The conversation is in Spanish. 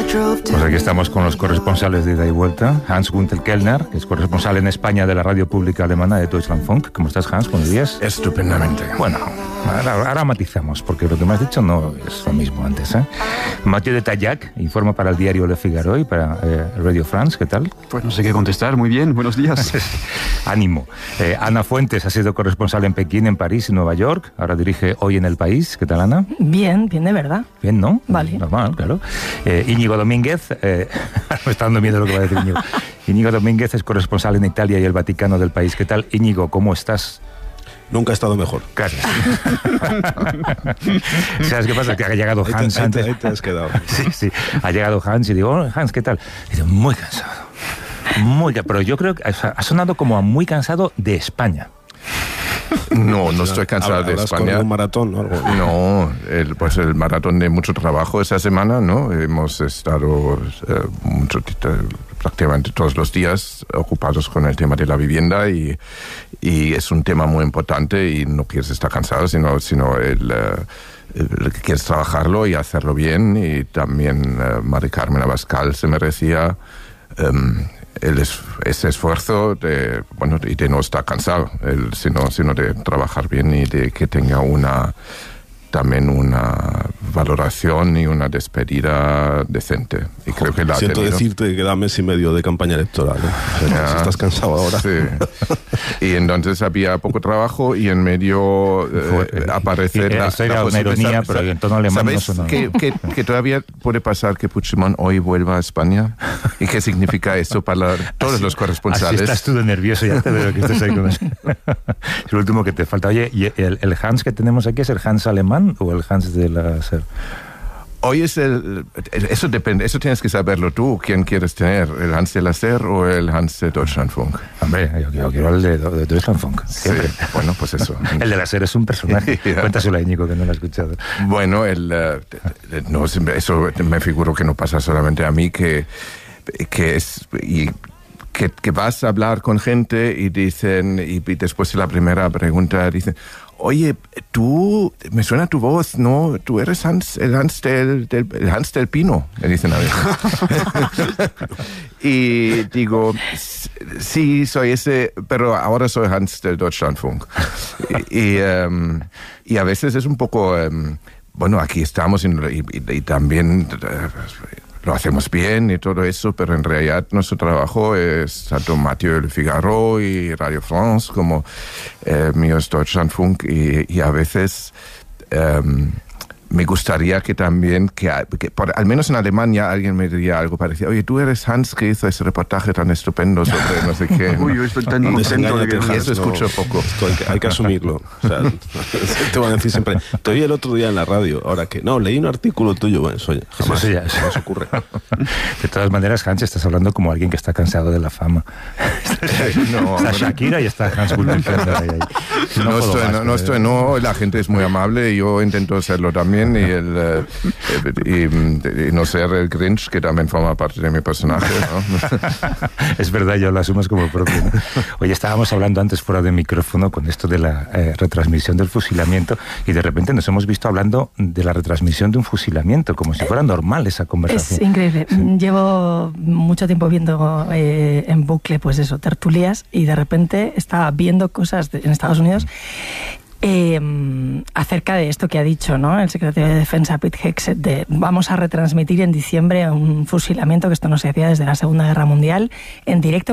Pues aquí estamos con los corresponsales de ida y vuelta. Hans-Günther Kellner, que es corresponsal en España de la radio pública alemana de Deutschlandfunk. ¿Cómo estás, Hans? Buenos días. Estupendamente. Bueno, ahora matizamos, porque lo que me has dicho no es lo mismo antes, ¿eh? Mathieu de Tayac informa para el diario Le Figaro y para Radio France. ¿Qué tal? Pues no sé qué contestar. Muy bien, buenos días. Ánimo. Ana Fuentes ha sido corresponsal en Pekín, en París y Nueva York. Ahora dirige Hoy en el País. ¿Qué tal, Ana? Bien de verdad. Bien, ¿no? Vale. Normal, claro. Íñigo Domínguez, me está dando miedo lo que va a decir Íñigo. Íñigo Domínguez es corresponsal en Italia y el Vaticano del País. ¿Qué tal, Íñigo? ¿Cómo estás? Nunca he estado mejor. Casi. ¿Sabes qué pasa? Que ha llegado Hans antes. Ahí te has quedado. Sí. Ha llegado Hans y digo, oh, Hans, ¿qué tal? Y digo, muy cansado. Pero yo creo que ha sonado como a muy cansado de España. No estoy cansado de España. ¿Con un maratón o algo? No, el maratón de mucho trabajo esa semana, ¿no? Hemos estado prácticamente todos los días ocupados con el tema de la vivienda y es un tema muy importante y no quieres estar cansado, sino quieres trabajarlo y hacerlo bien. Y también Mari Carmen Abascal se merecía ese esfuerzo de no estar cansado, sino de trabajar bien y de que tenga también una valoración y una despedida decente. Y creo que siento decirte que queda mes y medio de campaña electoral, ¿eh? Si estás cansado ahora. Sí. Y entonces había poco trabajo y en medio aparecer una ironía, pero en tono alemán no sonó. Que todavía puede pasar que Puigdemont hoy vuelva a España. ¿Y qué significa eso para todos los corresponsales? Así estás tú de nervioso, ya te veo que estás ahí con eso. Es lo último que te falta. Oye, ¿y el Hans que tenemos aquí es el Hans alemán o el Hans de la SER? Hoy eso depende, eso tienes que saberlo tú, quién quieres tener, el Hans de la SER o el Hans de Deutschlandfunk. Hombre, yo quiero el de Deutschlandfunk. Sí, bueno, pues eso. El de la SER es un personaje. Cuéntaselo a Íñigo, que no lo ha escuchado. Bueno, eso me figuro que no pasa solamente a mí, que vas a hablar con gente y dicen, y después de la primera pregunta dicen, oye, me suena tu voz, ¿no? Tú eres el Hans del Pino, me dicen a veces. Y digo, sí, soy ese, pero ahora soy Hans del Deutschlandfunk. Y a veces es un poco, aquí estamos y también lo hacemos bien y todo eso, pero en realidad nuestro trabajo es tanto Mathieu Le Figaro y Radio France como mío es Deutschlandfunk y a veces me gustaría que también, al menos en Alemania alguien me diría algo parecido. Oye, tú eres Hans que hizo ese reportaje tan estupendo sobre no sé qué. Uy, yo estoy tan contento de que eso escucho poco. Hay que asumirlo. O sea, te van a decir siempre, te oí el otro día en la radio, ahora que no, leí un artículo tuyo. Bueno, eso jamás se nos ocurre. De todas maneras, Hans, estás hablando como alguien que está cansado de la fama. Está Shakira y está Hans-Günther Kellner ahí. No, la gente es muy amable y yo intento serlo también. Y no ser el Grinch, que también forma parte de mi personaje, ¿no? Es verdad, yo lo asumo como propio, ¿no? Oye, estábamos hablando antes fuera de micrófono con esto de la retransmisión del fusilamiento y de repente nos hemos visto hablando de la retransmisión de un fusilamiento, como si fuera normal esa conversación. Es increíble. Sí. Llevo mucho tiempo viendo en bucle, pues eso, tertulias, y de repente estaba viendo cosas en Estados Unidos acerca de esto que ha dicho, ¿no?, el secretario de Defensa Pete Hegseth, de vamos a retransmitir en diciembre un fusilamiento, que esto no se hacía desde la Segunda Guerra Mundial, en directo